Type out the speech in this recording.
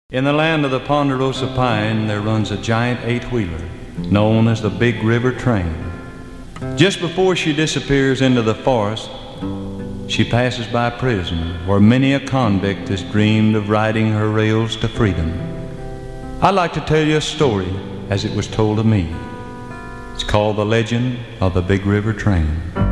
In the land of the Ponderosa Pine, there runs a giant eight-wheeler known as the Big River Train. Just before she disappears into the forest, she passes by a prison where many a convict has dreamed of riding her rails to freedom. I'd like to tell you a story as it was told to me. It's called The Legend of the Big River Train.